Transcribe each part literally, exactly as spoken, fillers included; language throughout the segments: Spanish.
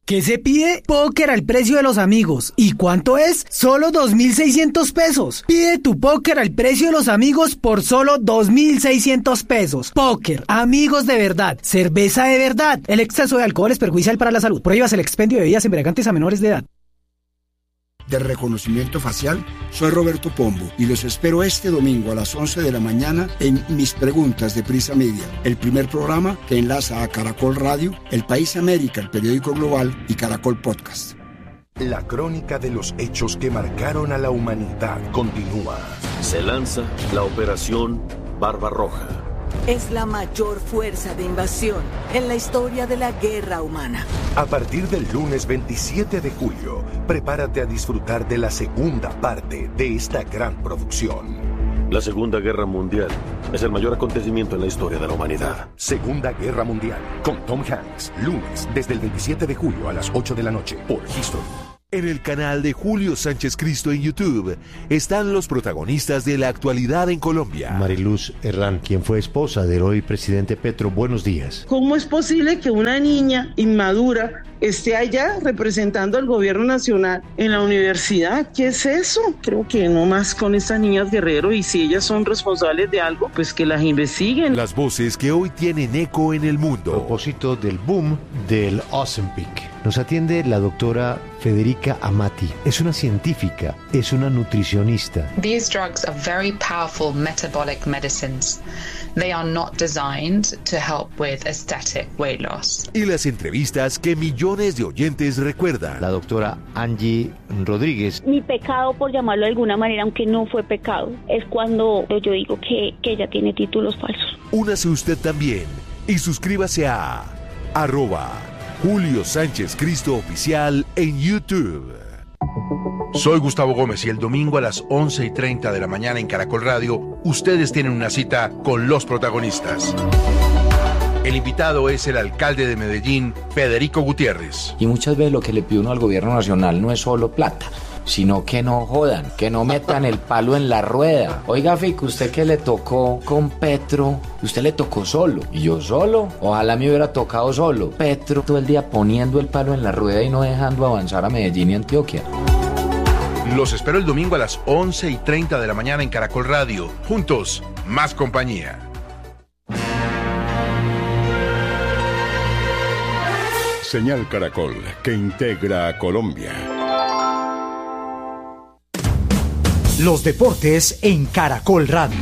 ¿Qué se pide? Póker al precio de los amigos. ¿Y cuánto es? Solo dos mil seiscientos pesos. Pide tu póker al precio de los amigos por solo dos mil seiscientos pesos. Póker, amigos de verdad, cerveza de verdad. El exceso de alcohol es perjudicial para la salud. Prohíbas el expendio de bebidas embriagantes a menores de edad. De reconocimiento facial, soy Roberto Pombo y los espero este domingo a las once de la mañana en Mis Preguntas de Prisa Media, el primer programa que enlaza a Caracol Radio, El País América, el periódico global y Caracol Podcast. La crónica de los hechos que marcaron a la humanidad continúa. Se lanza la Operación Barbarroja. Es la mayor fuerza de invasión en la historia de la guerra humana. A partir del lunes veintisiete de julio, prepárate a disfrutar de la segunda parte de esta gran producción. La Segunda Guerra Mundial es el mayor acontecimiento en la historia de la humanidad. Segunda Guerra Mundial, con Tom Hanks, lunes desde el veintisiete de julio a las ocho de la noche por History. En el canal de Julio Sánchez Cristo en YouTube están los protagonistas de la actualidad en Colombia. Mariluz Herrán, quien fue esposa del hoy presidente Petro, buenos días. ¿Cómo es posible que una niña inmadura esté allá representando al gobierno nacional en la universidad? ¿Qué es eso? Creo que no más con estas niñas Guerrero, y si ellas son responsables de algo, pues que las investiguen. Las voces que hoy tienen eco en el mundo. A propósito del boom del Ozempic, nos atiende la doctora Federica Amati. Es una científica, es una nutricionista. These drugs are very powerful metabolic medicines. They are not designed to help with aesthetic weight loss. Y las entrevistas que millones de oyentes recuerdan. La doctora Angie Rodríguez. Mi pecado, por llamarlo de alguna manera, aunque no fue pecado, es cuando yo digo que, que ella tiene títulos falsos. Únase usted también y suscríbase a arroba Julio Sánchez Cristo Oficial en YouTube. Soy Gustavo Gómez y el domingo a las once y treinta de la mañana en Caracol Radio, ustedes tienen una cita con los protagonistas. El invitado es el alcalde de Medellín, Federico Gutiérrez. Y muchas veces lo que le pide uno al gobierno nacional no es solo plata, sino que no jodan, que no metan el palo en la rueda. Oiga, Fico, usted que le tocó con Petro, usted le tocó solo. ¿Y yo solo? Ojalá me hubiera tocado solo. Petro todo el día poniendo el palo en la rueda y no dejando avanzar a Medellín y Antioquia. Los espero el domingo a las once y treinta de la mañana en Caracol Radio. Juntos, más compañía. Señal Caracol, que integra a Colombia. Los deportes en Caracol Radio.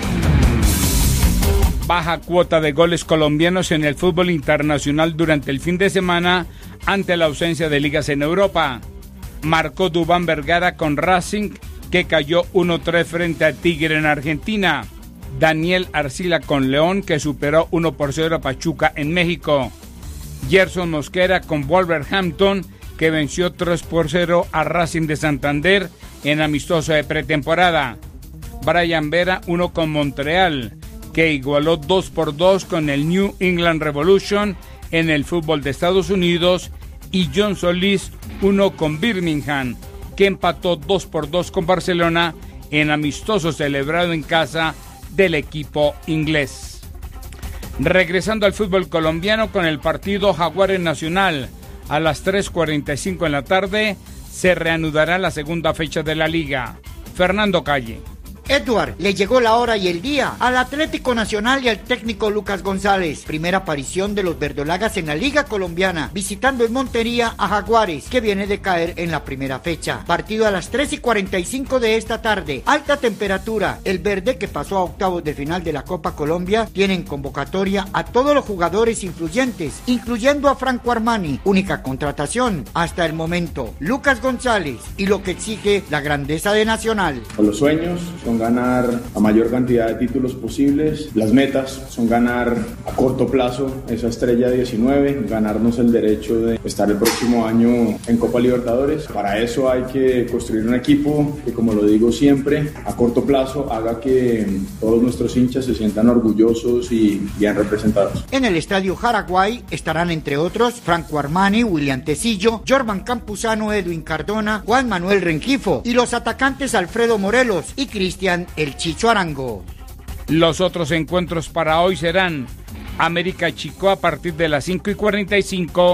Baja cuota de goles colombianos en el fútbol internacional durante el fin de semana ante la ausencia de ligas en Europa. Marcó Duván Vergara con Racing, que cayó uno tres frente a Tigre en Argentina. Daniel Arcila con León, que superó uno por cero a Pachuca en México. Gerson Mosquera con Wolverhampton, que venció tres por cero a Racing de Santander en amistoso de pretemporada. Brian Vera uno con Montreal, que igualó dos por dos con el New England Revolution en el fútbol de Estados Unidos, y John Solís uno con Birmingham, que empató dos por dos con Barcelona en amistoso celebrado en casa del equipo inglés. Regresando al fútbol colombiano con el partido Jaguares Nacional, a las tres cuarenta y cinco en la tarde se reanudará la segunda fecha de la liga. Fernando Calle. Edward, le llegó la hora y el día al Atlético Nacional y al técnico Lucas González. Primera aparición de los verdolagas en la Liga Colombiana, visitando en Montería a Jaguares, que viene de caer en la primera fecha. Partido a las tres y cuarenta y cinco de esta tarde. Alta temperatura. El verde, que pasó a octavos de final de la Copa Colombia, tiene en convocatoria a todos los jugadores influyentes, incluyendo a Franco Armani, única contratación hasta el momento. Lucas González, y lo que exige la grandeza de Nacional. Los sueños son ganar a mayor cantidad de títulos posibles. Las metas son ganar a corto plazo esa estrella diecinueve, ganarnos el derecho de estar el próximo año en Copa Libertadores. Para eso hay que construir un equipo que, como lo digo siempre, a corto plazo haga que todos nuestros hinchas se sientan orgullosos y bien representados. En el Estadio Jaraguay estarán, entre otros, Franco Armani, William Tecillo, Jorman Campuzano, Edwin Cardona, Juan Manuel Rengifo y los atacantes Alfredo Morelos y Cristian El Chicho Arango. Los otros encuentros para hoy serán América Chico a partir de las cinco y cuarenta y cinco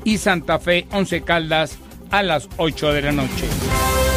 y Santa Fe Once Caldas a las ocho de la noche.